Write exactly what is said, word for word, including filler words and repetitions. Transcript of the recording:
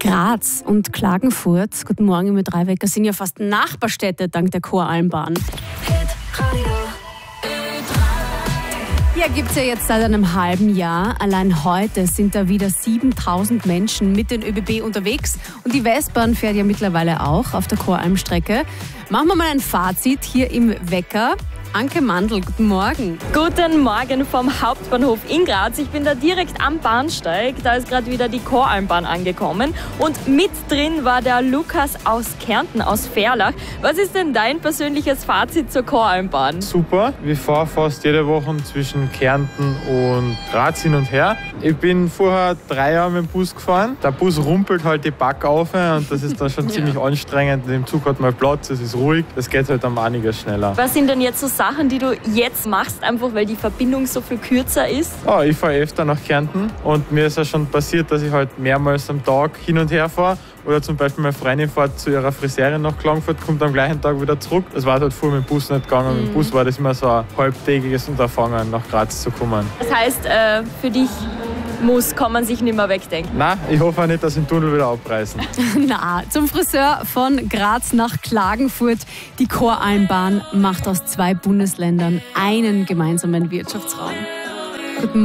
Graz und Klagenfurt, guten Morgen mit Dreiwecker, sind ja fast Nachbarstädte dank der Choralmbahn. Ja, gibt es ja jetzt seit einem halben Jahr. Allein heute sind da wieder siebentausend Menschen mit den ÖBB unterwegs. Und die Westbahn fährt ja mittlerweile auch auf der Choralmstrecke. Machen wir mal ein Fazit hier im Wecker. Anke Mandl, guten Morgen. Guten Morgen vom Hauptbahnhof in Graz. Ich bin da direkt am Bahnsteig. Da ist gerade wieder die Choralmbahn angekommen. Und mit drin war der Lukas aus Kärnten, aus Ferlach. Was ist denn dein persönliches Fazit zur Choralmbahn? Super. Wir fahren fast jede Woche zwischen Kärnten und Graz hin und her. Ich bin vorher drei Jahre mit dem Bus gefahren. Der Bus rumpelt halt die Back auf und das ist dann schon ziemlich ja. anstrengend. Im Zug hat man Platz, es ist ruhig. Das geht halt um einiges schneller. Was sind denn jetzt so Sachen, die du jetzt machst, einfach weil die Verbindung so viel kürzer ist? Oh, ich fahre öfter nach Kärnten und mir ist ja schon passiert, dass ich halt mehrmals am Tag hin und her fahre. Oder zum Beispiel meine Freundin fährt zu ihrer Friseurin nach Klagenfurt, kommt am gleichen Tag wieder zurück. Das war halt vorher mit dem Bus nicht gegangen. Mhm. Mit dem Bus war das immer so ein halbtägiges Unterfangen, nach Graz zu kommen. Das heißt, äh, für dich muss, kann man sich nicht mehr wegdenken? Nein, ich hoffe auch nicht, dass sie den Tunnel wieder abreißen. Na, zum Friseur von Graz nach Klagenfurt. Die Choralmbahn macht aus zwei Bundesländern einen gemeinsamen Wirtschaftsraum. Guten